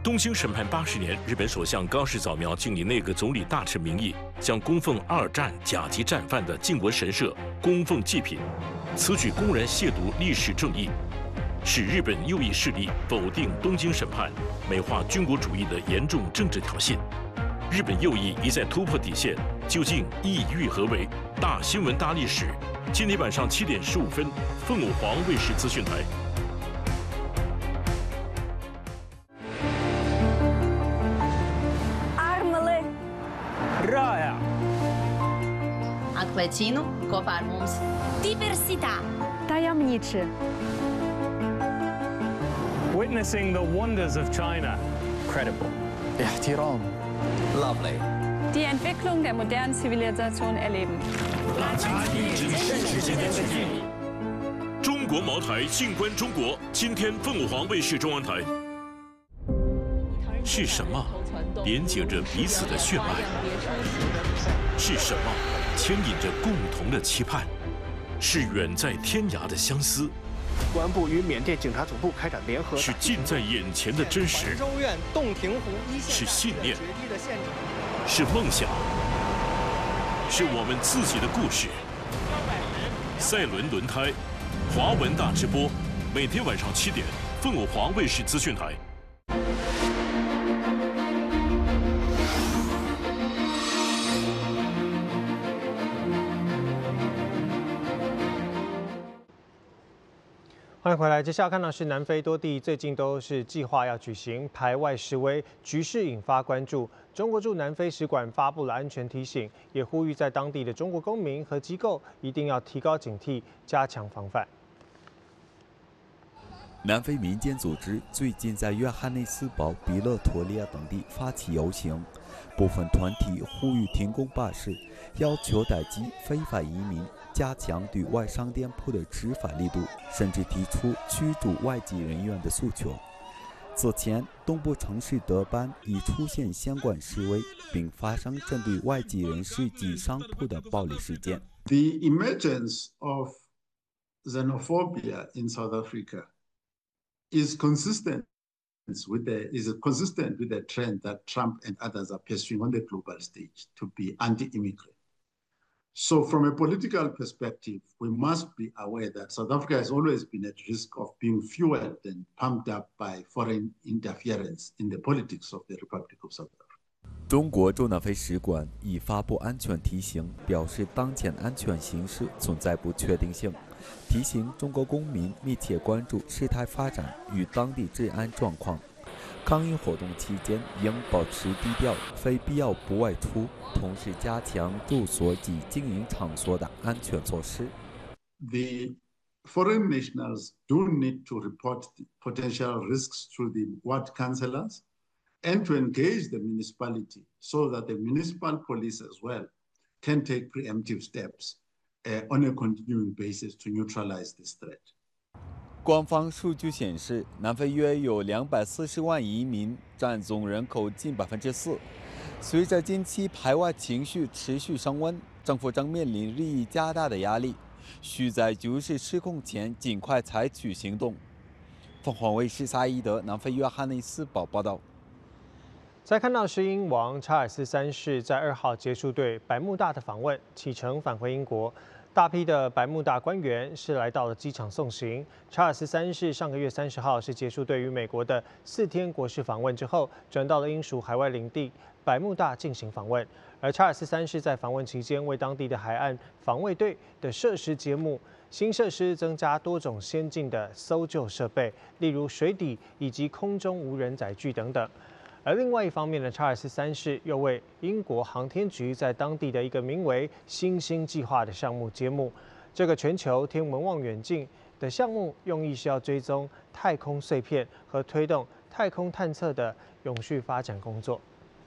东京审判80年，日本首相高市早苗敬以内阁总理大臣名义，将供奉二战甲级战犯的靖国神社供奉祭品，此举公然亵渎历史正义，是日本右翼势力否定东京审判、美化军国主义的严重政治挑衅。日本右翼一再突破底线，究竟意欲何为？大新闻大历史，今天晚上7点15分，凤凰卫视资讯台。 Appuccino, Copar Mums. Diversità. Tajemniczy. Witnessing the wonders of China. Credible. احترام. Lovely. Die Entwicklung der modernen Zivilisation erleben. 中国茅台，静观中国。今天凤凰卫视中文台。是什么连接着彼此的血脉？是什么牵引着共同的期盼？是远在天涯的相思。 公安部与缅甸警察总部开展联合。 是近在眼前的真实。 州院洞庭湖一线。 是信念。是梦想。是我们自己的故事。赛伦轮胎，华文大直播，每天晚上7点，凤凰卫视资讯台。 欢迎回来，接下来看到是南非多地最近都是计划要举行排外示威，局势引发关注。中国驻南非使馆发布了安全提醒，也呼吁在当地的中国公民和机构一定要提高警惕，加强防范。 南非民间组织最近在约翰内斯堡、比勒陀利亚等地发起游行，部分团体呼吁停工罢市，要求打击非法移民，加强对外商店铺的执法力度，甚至提出驱逐外籍人员的诉求。此前，东部城市德班已出现相关示威，并发生针对外籍人士及商铺的暴力事件。 The emergence of xenophobia in South Africa is consistent with the trend that Trump and others are pursuing on the global stage to be anti-immigrant. So from a political perspective, we must be aware that South Africa has always been at risk of being fueled and pumped up by foreign interference in the politics of the Republic of South Africa. 中国驻南非使馆已发布安全提醒，表示当前安全形势存在不确定性，提醒中国公民密切关注事态发展与当地治安状况。抗议活动期间应保持低调，非必要不外出，同时加强住所及经营场所的安全措施。 The foreign nationals do need to report the potential risks to the ward councillors and to engage the municipality so that the municipal police as well can take preemptive steps on a continuing basis to neutralize this threat. 官方数据显示，南非约有240万移民，占总人口近4%。随着近期排外情绪持续升温，政府正面临日益加大的压力，需在局势失控前尽快采取行动。凤凰卫视萨伊德南非约翰内斯堡报道。 再看到是英王查尔斯3世在2号结束对百慕大的访问，启程返回英国。大批的百慕大官员是来到了机场送行。查尔斯3世上个月30号是结束对于美国的4天国事访问之后，转到了英属海外领地百慕大进行访问。而查尔斯3世在访问期间，为当地的海岸防卫队的设施节目。新设施增加多种先进的搜救设备，例如水底以及空中无人载具等等。而另外一方面呢，查尔斯3世又为英国航天局在当地的一个名为“星星计划”的项目揭幕。这个全球天文望远镜的项目用意是要追踪太空碎片和推动太空探测的永续发展工作。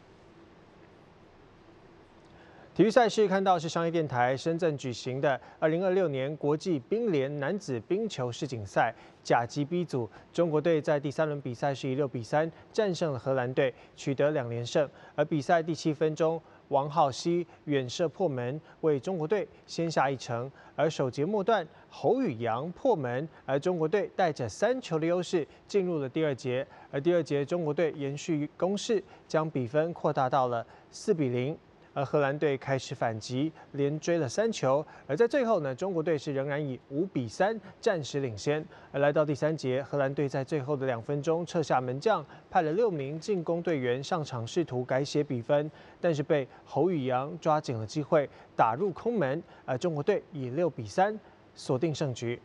体育赛事看到是商业电台深圳举行的2026年国际冰联男子冰球世锦赛甲级 B 组，中国队在第3轮比赛是以6比3战胜了荷兰队，取得2连胜。而比赛第7分钟， 王浩熙远射破门，为中国队先下一城。而首节末段，侯宇阳破门，而中国队带着3球的优势进入了第2节。而第2节，中国队延续攻势，将比分扩大到了4-0。而荷兰队开始反击，连追了3球。而在最后呢，中国队是仍然以5-3暂时领先。而来到第3节，荷兰队在最后的2分钟撤下门将，派了6名进攻队员上场试图改写比分，但是被侯宇阳抓紧了机会打入空门。而中国队以6-3锁定胜局。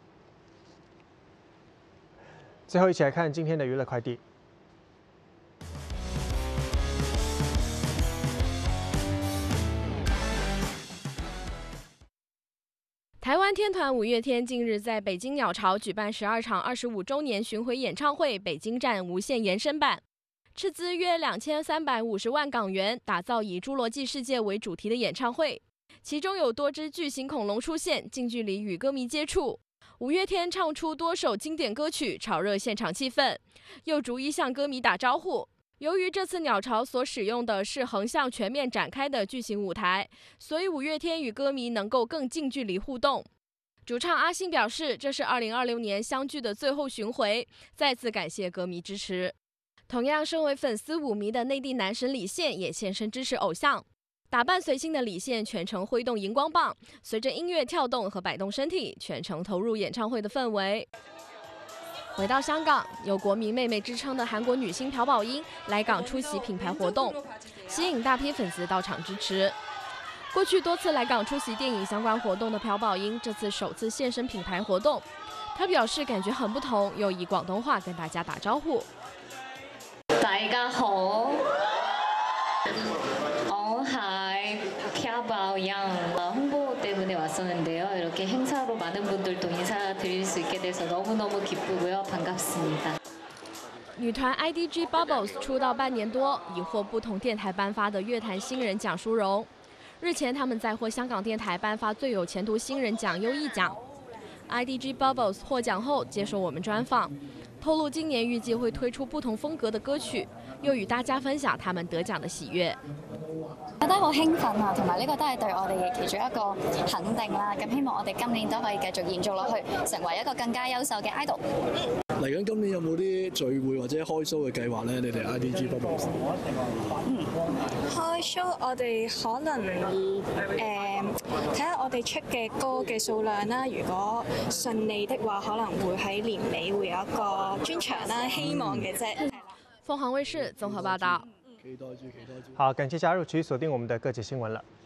最后一起来看今天的娱乐快递。 台湾天团五月天近日在北京鸟巢举办12场25周年巡回演唱会北京站无限延伸版，斥资约2350万港元，打造以侏罗纪世界为主题的演唱会，其中有多只巨型恐龙出现，近距离与歌迷接触。五月天唱出多首经典歌曲，炒热现场气氛，又逐一向歌迷打招呼。由于这次鸟巢所使用的是横向全面展开的巨型舞台，所以五月天与歌迷能够更近距离互动。主唱阿信表示，这是2026年相聚的最后巡回，再次感谢歌迷支持。同样身为粉丝舞迷的内地男神李现也现身支持偶像。打扮随性的李现全程挥动荧光棒，随着音乐跳动和摆动身体，全程投入演唱会的氛围。回到香港，有国民妹妹之称的韩国女星朴宝英来港出席品牌活动，吸引大批粉丝到场支持。过去多次来港出席电影相关活動的朴寶英，這次首次現身品牌活動。她表示感覺很不同，又以廣東話跟大家打招呼。 大家好，我係朴寶英。홍보 때문에 왔었는데요. 이렇게 행사로 많은 분들도 인사드릴 수 있게 돼서 너무너무 기쁘고요. 반갑습니다. 女团 IDG Bubbles 出道半年多，已获不同电台颁发的乐坛新人奖殊荣。日前，他们在获香港电台颁发最有前途新人奖优异奖。IDG Bubbles 获奖後接受我們專訪，透露今年預計會推出不同風格的歌曲，又與大家分享他們得獎的喜悅。 覺得好興奮啊，同埋呢個都係對我哋其中一個肯定啦。咁希望我哋今年都可以繼續延續落去，成為一個更加優秀嘅 idol。 嚟緊今年有冇啲聚會或者開 show 嘅計劃咧？你哋 IDG Bubbles？ 開 show 我哋可能睇下我哋出嘅歌嘅數量啦。如果順利的話，可能會喺年尾會有一個專場啦，希望嘅啫。 鳳凰衛視綜合報道。 好，感謝加入，持續鎖定我們的各節新聞了。